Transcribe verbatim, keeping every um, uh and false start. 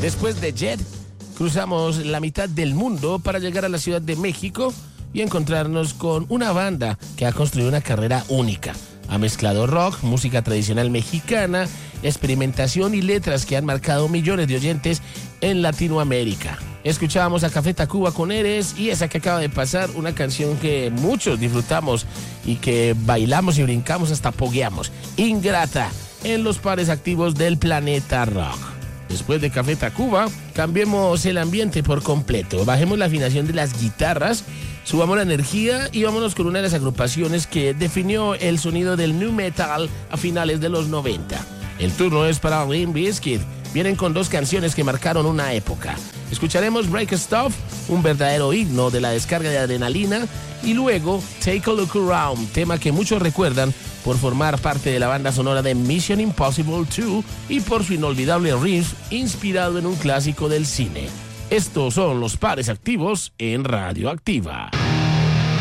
Después de Jet, cruzamos la mitad del mundo para llegar a la Ciudad de México y encontrarnos con una banda que ha construido una carrera única. Ha mezclado rock, música tradicional mexicana, experimentación y letras que han marcado millones de oyentes en Latinoamérica. Escuchábamos a Café Tacuba con Eres y esa que acaba de pasar, una canción que muchos disfrutamos y que bailamos y brincamos hasta pogueamos. Ingrata, en los pares activos del Planeta Rock. Después de Café Tacuba, cambiemos el ambiente por completo. Bajemos la afinación de las guitarras, subamos la energía y vámonos con una de las agrupaciones que definió el sonido del nu metal a finales de los noventa. El turno es para Limp Bizkit. Vienen con dos canciones que marcaron una época. Escucharemos Break Stuff, un verdadero himno de la descarga de adrenalina, y luego Take a Look Around, tema que muchos recuerdan por formar parte de la banda sonora de Mission Impossible dos y por su inolvidable riff inspirado en un clásico del cine. Estos son los pares activos en Radio Activa.